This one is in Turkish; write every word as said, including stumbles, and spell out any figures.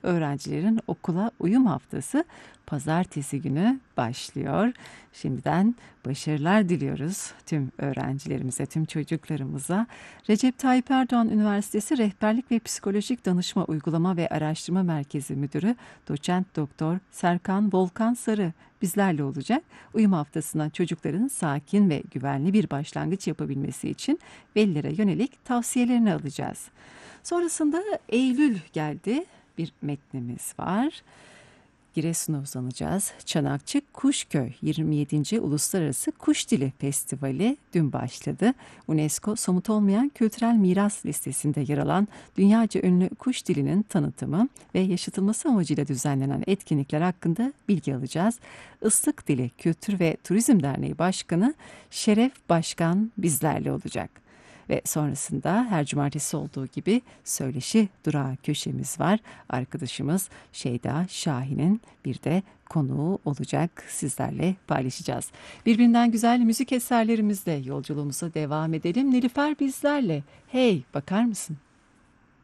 öğrencilerin okula uyum haftası pazartesi günü başlıyor. Şimdiden başarılar diliyoruz tüm öğrencilerimize, tüm çocuklarımıza. Recep Tayyip Erdoğan Üniversitesi Rehberlik ve Psikolojik Danışma Uygulama ve Araştırma Merkezi Müdürü Doçent Doktor Serkan Volkan Sarı bizlerle olacak. Uyum haftasına çocukların sakin ve güvenli bir başlangıç yapabilmesi için velilere yönelik tavsiyelerini alacağız. Sonrasında Eylül geldi. Bir metnimiz var. Giresun'a uzanacağız. Çanakçı Kuşköy yirmi yedinci. Uluslararası Kuş Dili Festivali dün başladı. UNESCO somut olmayan kültürel miras listesinde yer alan dünyaca ünlü kuş dilinin tanıtımı ve yaşatılması amacıyla düzenlenen etkinlikler hakkında bilgi alacağız. Islık Dili Kültür ve Turizm Derneği Başkanı Şeref Başkan bizlerle olacak. Ve sonrasında her cumartesi olduğu gibi söyleşi durağı köşemiz var. Arkadaşımız Şeyda Şahin'in bir de konuğu olacak, sizlerle paylaşacağız. Birbirinden güzel müzik eserlerimizle yolculuğumuza devam edelim. Nilüfer bizlerle. Hey, bakar mısın?